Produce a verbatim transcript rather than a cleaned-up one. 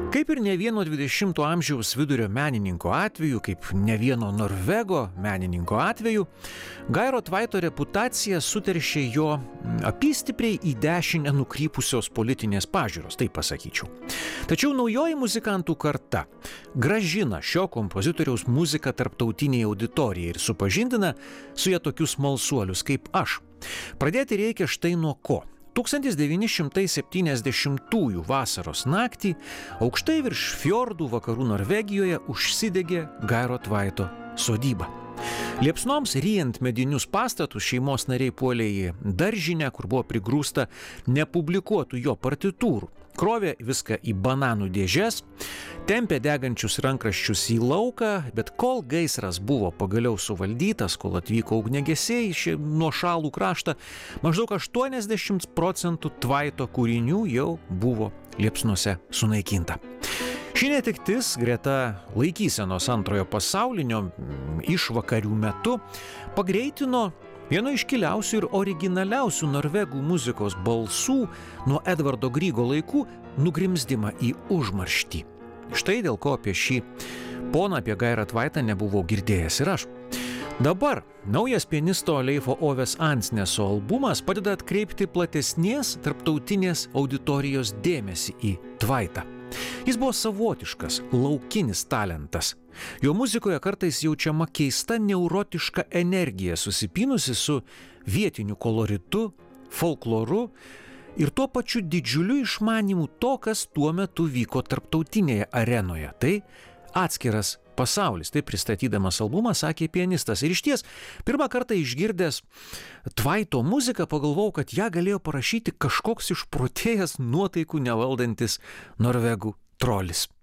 Kaip ir ne vieno dvidešimto amžiaus vidurio menininko atveju, kaip ne vieno norvego menininko atveju, Gairo Tvaito reputaciją suteršė jo apystipriai į dešinę nukrypusios politinės pažiūros, taip pasakyčiau. Tačiau naujoji muzikantų karta grąžina šio kompozitoriaus muziką tarptautiniai auditorijai ir supažindina su ja tokius smalsuolius kaip aš. Pradėti reikia štai nuo ko. tūkstantis devyni šimtai septyniasdešimtųjų vasaros naktį aukštai virš fjordų vakarų Norvegijoje užsidegė Gairo Tvaito sodyba. Liepsnoms ryjant medinius pastatus šeimos nariai puolė į daržinę, kur buvo prigrūsta nepublikuotų jo partitūrų. Krovė viską į bananų dėžes, tempė degančius rankraščius į lauką, bet kol gaisras buvo pagaliau suvaldytas, kol atvyko ugniagesiai iš nuošalų kraštą, maždaug aštuoniasdešimt procentų Tvaito kūrinių jau buvo liepsnose sunaikinta. Ši netektis greta laikysenos antrojo pasaulinio išvakarių metu pagreitino vieno iškiliausių ir originaliausių norvegų muzikos balsų nuo Edvardo Grygo laikų nugrimzdimą į užmarštį. Štai dėl ko apie šį poną, apie Gairą Tvaitą nebuvau girdėjęs ir aš. Dabar naujas pianisto Leifo Oves Ansneso albumas padeda atkreipti platesnės tarptautinės auditorijos dėmesį į Tvaitą. Jis buvo savotiškas, laukinis talentas. Jo muzikoje kartais jaučiama keista neurotiška energija susipynusi su vietiniu koloritu, folkloru ir tuo pačiu didžiuliu išmanimu to, kas tuo metu vyko tarptautinėje arenoje. Tai atskiras pasaulis, tai pristatydamas albumą sakė pianistas. Ir išties, pirmą kartą išgirdęs Tvaito muziką pagalvojau, kad ją galėjo parašyti kažkoks išprotėjęs nuotaikų nevaldantis norvegų trolis.